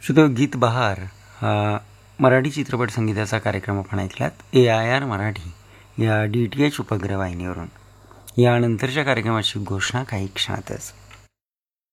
श्रोते, गीत बहार हा मराठी चित्रपट संगीताचा कार्यक्रम आपण ऐकलात AIR मराठी या DTH उपग्रह वाहिनीवरून. यानंतरच्या कार्यक्रमाची घोषणा काही क्षणातच.